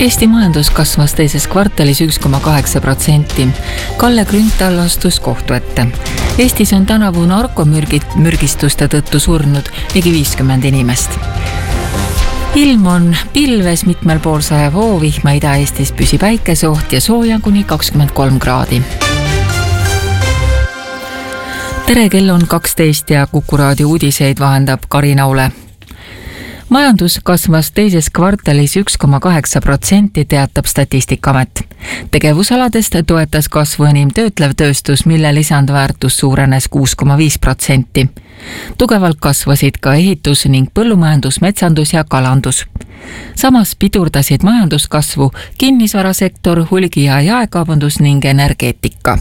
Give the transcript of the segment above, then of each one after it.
Eesti majandus kasvas teises kvartalis 1,8%. Kalle Grünthal astus kohtu ette. Eestis on tänavu narkomürgistuste tõttu surnud ligi 50 inimest. Ilm on pilves, mitmel pool sajab hoovihma, Ida-Eestis püsib päikeseoht ja sooja kuni 23 kraadi. Tere, kell on 12 ja Kuku raadio uudiseid vahendab Karina Ule. Majandus kasvas teises kvartalis 1,8%, teatab Statistikaamet. Tegevusaladest toetas kasvu enim töötlev tööstus, mille lisandväärtus suurenes 6,5%. Tugevalt kasvasid ka ehitus ning põllumajandus, metsandus ja kalandus. Samas pidurdasid majanduskasvu kinnisvarasektor, hulgi- ja jaekaubandus ning energeetika.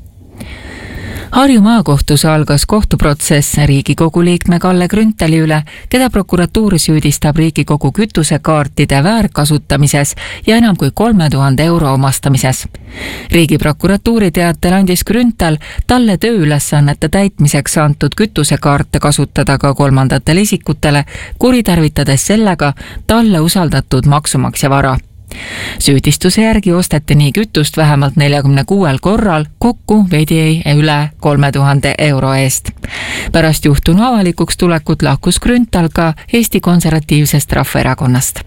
Harju maakohtus algas kohtuprotsess Riigikogu liikme Kalle Grünthali üle, keda prokuratuur süüdistab Riigikogu kütusekaartide väärkasutamises ja enam kui 3000 euro omastamises. Riigiprokuratuuri teatel andis Grünthal talle tööülesannete täitmiseks antud kütusekaarte kasutada ka kolmandatele isikutele, kuritarvitades sellega talle usaldatud maksumaksja vara. Süüdistuse järgi osteti nii kütust vähemalt 46 korral, kokku veidi üle 3000 euro eest. Pärast juhtunu avalikuks tulekut lahkus Grünthal ka Eesti Konservatiivsest Rahvaerakonnast.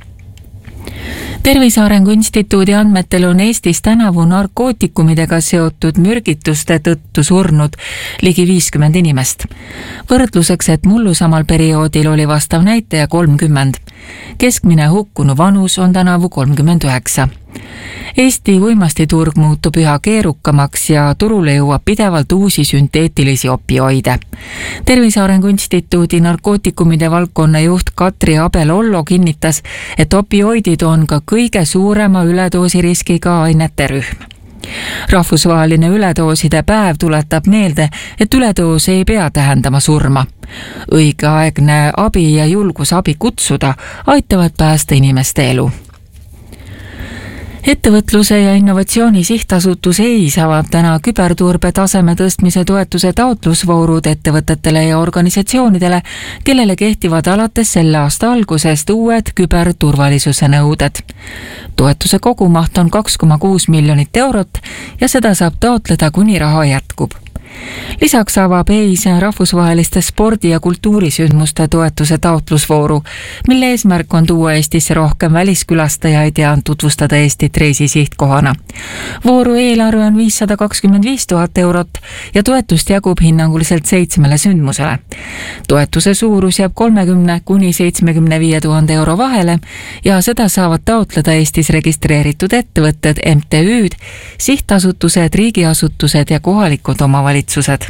Tervise Arengu Instituudi andmetel on Eestis tänavu narkootikumidega seotud mürgituste tõttu surnud ligi 50 inimest. Võrdluseks, et mullu samal perioodil oli vastav näitaja 30. Keskmine hukkunu vanus on tänavu 39. Eesti uimastiturg muutub üha keerukamaks ja turule jõuab pidevalt uusi sünteetilisi opioide. Tervise Arengu Instituudi narkootikumide valdkonna juht Katri Abel-Ollo kinnitas, et opioidid on ka kõige suurema üledoosiriskiga ainete rühm. Rahvusvaheline üledooside päev tuletab meelde, et üledoos ei pea tähendama surma. Õigeaegne abi ja julgus abi kutsuda aitavad päästa inimeste elu. Ettevõtluse ja innovatsiooni sihtasutus EIS avab täna küberturbe taseme tõstmise toetuse taotlusvoorud ettevõtetele ja organisatsioonidele, kellele kehtivad alates selle aasta algusest uued küberturvalisuse nõuded. Toetuse kogumaht on 2,6 miljonit eurot ja seda saab taotleda, kuni raha jätkub. Lisaks avab EIS rahvusvaheliste spordi- ja kultuurisündmuste toetuse taotlusvooru, mille eesmärk on tuua Eestisse rohkem väliskülastajaid ja tutvustada Eestit reisisihtkohana. Vooru eelarve on 525 000 eurot ja toetust jagub hinnanguliselt 7 sündmusele. Toetuse suurus jääb 30 kuni 75 000 euro vahele ja seda saavad taotleda Eestis registreeritud ettevõtted, MTÜ-d, sihtasutused, riigiasutused ja kohalikud omavalitsused.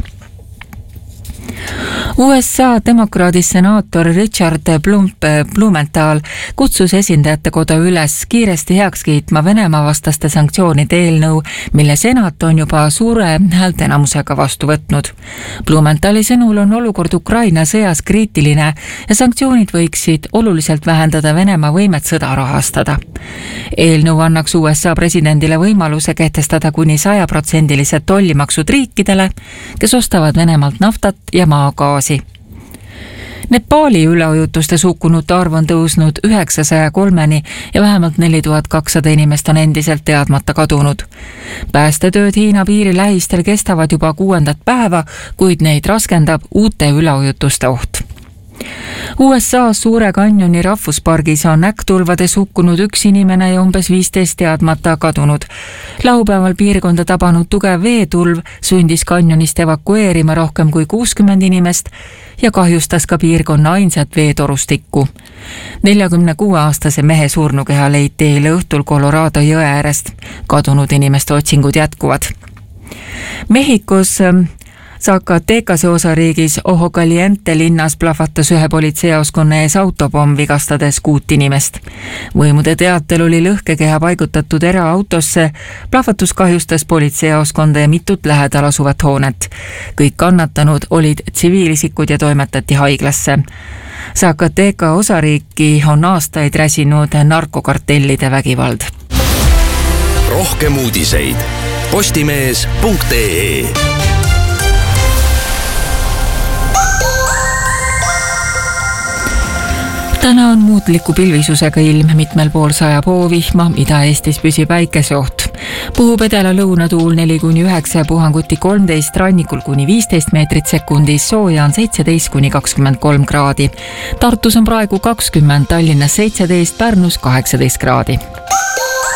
USA demokraadist senaator Richard Blumenthal kutsus esindajate koda üles kiiresti heaks kiitma Venemaa vastaste sanktsioonide eelnõu, mille senat on juba suure häälteenamusega vastu võtnud. Blumenthali sõnul on olukord Ukraina sõjas kriitiline ja sanktsioonid võiksid oluliselt vähendada Venemaa võimet sõda rahastada. Eelnõu annaks USA presidendile võimaluse kehtestada kuni 100% tollimaksud riikidele, kes ostavad Venemaalt naftat ja maagaasi. Nepaali üleujutuste hukkunute arv on tõusnud 903-ni ja vähemalt 4200 inimest on endiselt teadmata kadunud. Päästetööd Hiina piiri lähistel kestavad juba 6. päeva, kuid neid raskendab uute üleujutuste oht. USA Suure Kanjoni rahvuspargis on äkktulvades hukkunud 1 inimene ja umbes 15 teadmata kadunud. Laupäeval piirkonda tabanud tugev veetulv sundis kanjonist evakueerima rohkem kui 60 inimest ja kahjustas ka piirkonna ainsat veetorustikku. 46-aastase mehe surnukeha leiti eile õhtul Colorado jõe äärest. Kadunud inimeste otsingud jätkuvad. Mehhikos Zacatecase osariigis Ojo Caliente linnas plahvatas ühe politseijaoskonna ees autopomm, vigastades 6 inimest. Võimude teatel oli lõhkekeha paigutatud eraautosse, plahvatus kahjustas politseijaoskonda ja mitut lähedal asuvat hoonet. Kõik kannatanud olid tsiviilisikud ja toimetati haiglasse. Zacateca osariiki on aastaid räsinud narkokartellide vägivald. Rohkem uudiseid postimees.ee. Täna on muutliku pilvisusega ilm, mitmel pool sajab hoovihma, Ida-Eestis püsib väikeseoht. Puhub edela lõunatuul 4-9 ja puhanguti 13, rannikul kuni 15 meetrit sekundis, sooja on 17-23 kraadi. Tartus on praegu 20, Tallinnas 17, Pärnus 18 kraadi.